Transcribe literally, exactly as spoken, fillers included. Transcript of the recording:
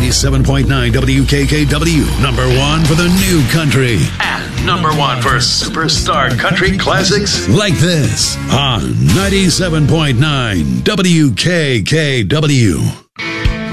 ninety-seven point nine W K K W. Number one for the new country. And number one for superstar country classics like this on ninety-seven point nine W K K W.